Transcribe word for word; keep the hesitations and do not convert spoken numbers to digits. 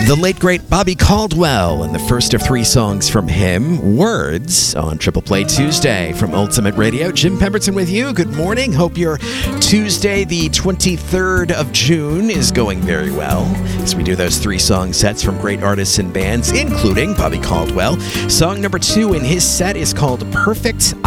The late, great Bobby Caldwell, and the first of three songs from him, Words, on Triple Play Tuesday from Ultimate Radio. Jim Pemberton with you. Good morning. Hope your Tuesday, the twenty-third of June, is going very well as we do those three song sets from great artists and bands, including Bobby Caldwell. Song number two in his set is called Perfect